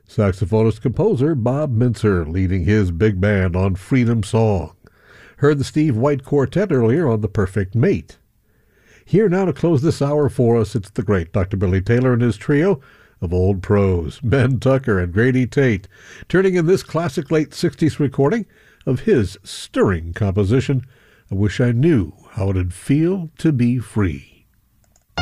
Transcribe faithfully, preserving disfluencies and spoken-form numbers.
Saxophonist composer Bob Mintzer leading his big band on Freedom Song. Heard the Steve White Quartet earlier on The Perfect Mate. Here now to close this hour for us, it's the great Doctor Billy Taylor and his trio of old pros, Ben Tucker and Grady Tate, turning in this classic late sixties recording of his stirring composition, I Wish I Knew How It'd Feel to Be Free.